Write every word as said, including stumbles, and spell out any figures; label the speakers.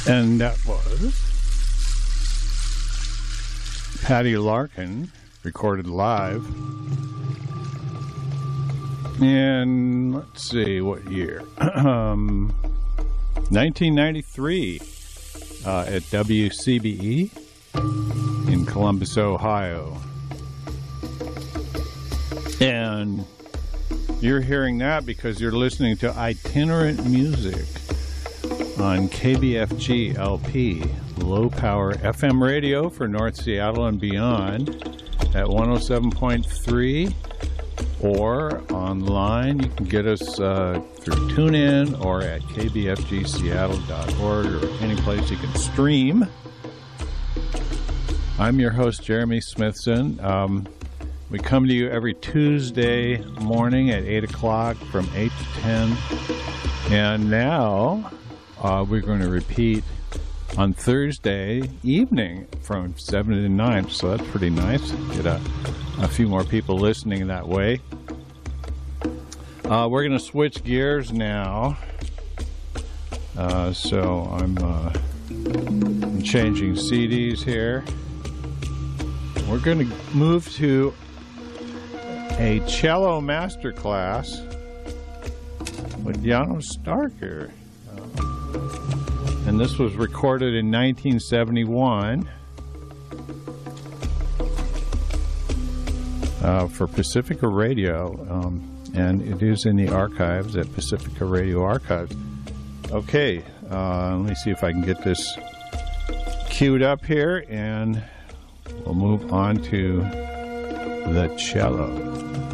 Speaker 1: And that was Patty Larkin, recorded live. And let's see, what year? um, nineteen ninety-three uh, at W C B E in Columbus, Ohio. And you're hearing that because you're listening to Itinerant Music on K B F G L P, low power F M radio for North Seattle and beyond at one oh seven point three, or online. You can get us uh, through TuneIn or at k b f g seattle dot org or any place you can stream. I'm your host, Jeremy Smithson. Um, we come to you every Tuesday morning at eight o'clock from eight to ten. And now uh, we're going to repeat on Thursday evening from seven to nine. So that's pretty nice. Get a, a few more people listening that way. Uh, we're going to switch gears now. Uh, so I'm, uh, I'm changing C Ds here. We're going to move to a cello masterclass with Janos Starker. Uh, and this was recorded in nineteen seventy-one uh, for Pacifica Radio. Um, and it is in the archives at Pacifica Radio Archives. Okay, uh, let me see if I can get this queued up here, and we'll move on to the cello.